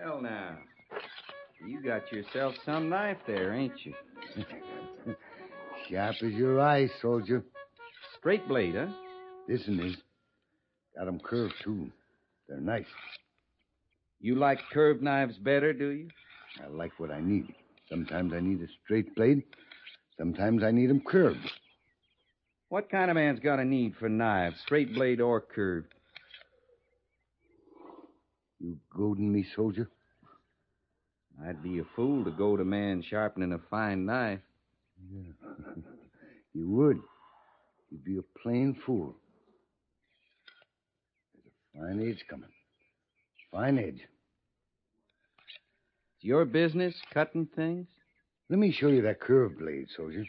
Well, now, you got yourself some knife there, ain't you? Sharp as your eye, soldier. Straight blade, huh? This one is. Got 'em curved, too. They're nice. You like curved knives better, do you? I like what I need. Sometimes I need a straight blade. Sometimes I need 'em curved. What kind of man's got a need for knives, straight blade or curved? You goading me, soldier? I'd be a fool to goad a man sharpening a fine knife. Yeah. You would. You'd be a plain fool. There's a fine edge coming. Fine edge. It's your business cutting things? Let me show you that curved blade, soldier.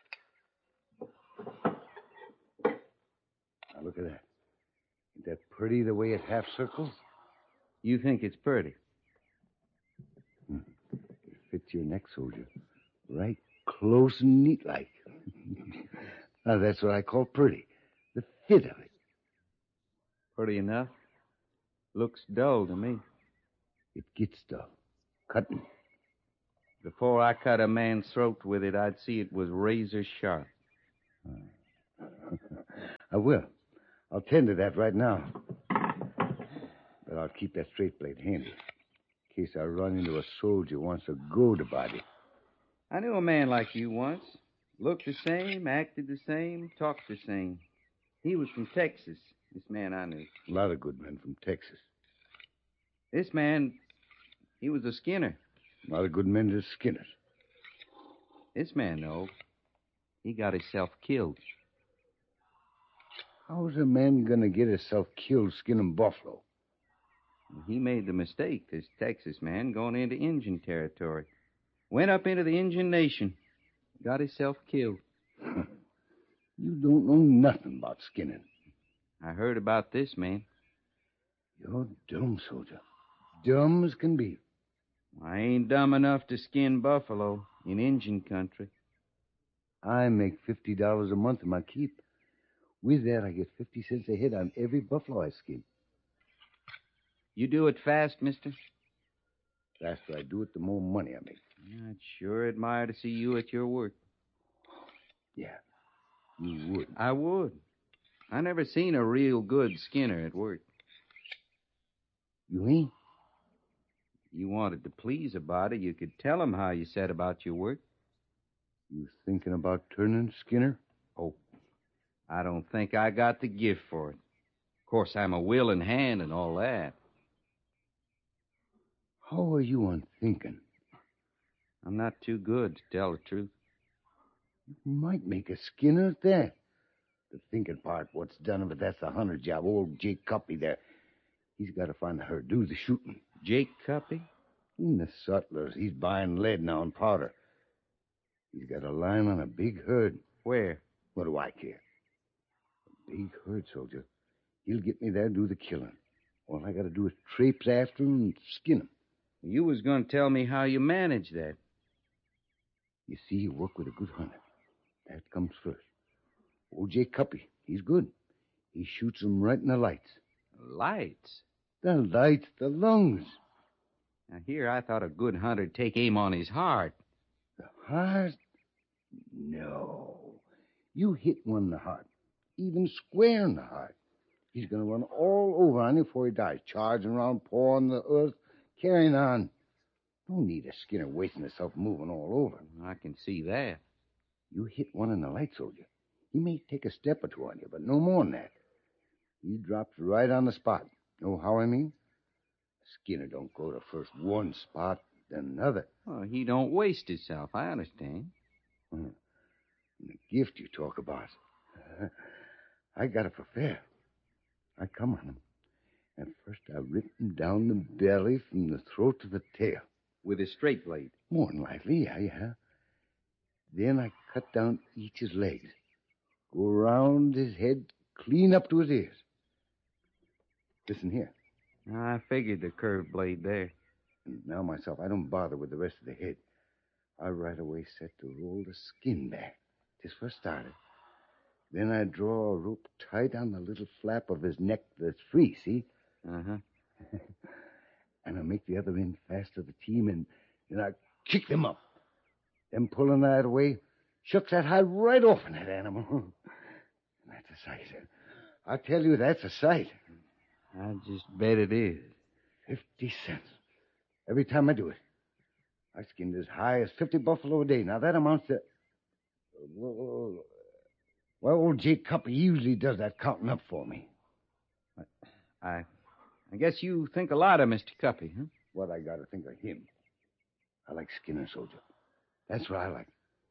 Now, look at that. Isn't that pretty the way it half circles? You think it's pretty? It fits your neck, soldier. Right close and neat like. Now, that's what I call pretty. The fit of it. Pretty enough. Looks dull to me. It gets stuff. Cutting. Before I cut a man's throat with it, I'd see it was razor sharp. I will. I'll tend to that right now. But I'll keep that straight blade handy. In case I run into a soldier who wants to goad a body. I knew a man like you once. Looked the same, acted the same, talked the same. He was from Texas, this man I knew. A lot of good men from Texas. This man, he was a skinner. A lot of good men to skinners. This man, though, he got himself killed. How's a man gonna get himself killed skinning buffalo? He made the mistake, this Texas man, going into Indian territory. Went up into the Indian Nation. Got himself killed. You don't know nothing about skinning. I heard about this man. You're dumb, soldier. Dumb as can be. I ain't dumb enough to skin buffalo in Indian country. I make $50 a month in my keep. With that, I get 50 cents a head on every buffalo I skin. You do it fast, mister? The faster I do it, the more money I make. I'd sure admire to see you at your work. Yeah, you would. I would. I never seen a real good skinner at work. You ain't? You wanted to please a body, you could tell him how you set about your work. You thinking about turning skinner? Oh, I don't think I got the gift for it. Of course, I'm a willing hand and all that. How are you on thinking? I'm not too good, to tell the truth. You might make a skinner at that. The thinking part, what's done of it, that's the hunter job. Old Jake Cuppy there. He's got to find her, do the shooting. Jake Cuppy? The sutlers. He's buying lead now and powder. He's got a line on a big herd. Where? What do I care? A big herd, soldier. He'll get me there, do the killing. All I got to do is traipse after him and skin him. You was going to tell me how you manage that. You see, you work with a good hunter. That comes first. Old Jake Cuppy, he's good. He shoots them right in the lights. Lights? The lights, the lungs. Now, here I thought a good hunter'd take aim on his heart. The heart? No. You hit one in the heart, even square in the heart. He's going to run all over on you before he dies, charging around, pawing the earth, carrying on. No need a skinner wasting himself moving all over. I can see that. You hit one in the light, soldier. He may take a step or two on you, but no more than that. He drops right on the spot. Know how I mean? A skinner don't go to first one spot, then another. Well, he don't waste himself, I understand. And the gift you talk about. I got it for fair. I come on him. And first I rip him down the belly from the throat to the tail. With a straight blade? More than likely, yeah. Then I cut down each his legs. Go around his head, clean up to his ears. Listen here. I figured the curved blade there. And now myself, I don't bother with the rest of the head. I right away set to roll the skin back, just for started. Then I draw a rope tight on the little flap of his neck that's free, see? Uh-huh. And I make the other end fast to the team, and I kick them up. Them pulling that away shucks that hide right off in that animal. That's a sight. I tell you, that's a sight. I just bet it is. 50 cents. Every time I do it. I skinned as high as 50 buffalo a day. Now, that amounts to... Well, old Jake Cuppy usually does that counting up for me. I guess you think a lot of Mr. Cuppy, huh? What I got to think of him. I like skinning, soldier. That's what I like.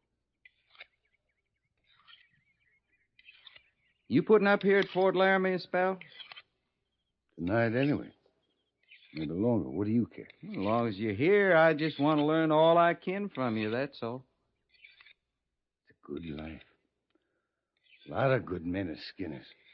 You putting up here at Fort Laramie a spell? Tonight, anyway. Maybe longer. What do you care? As long as you're here, I just want to learn all I can from you, that's all. It's a good life. A lot of good men as skinners.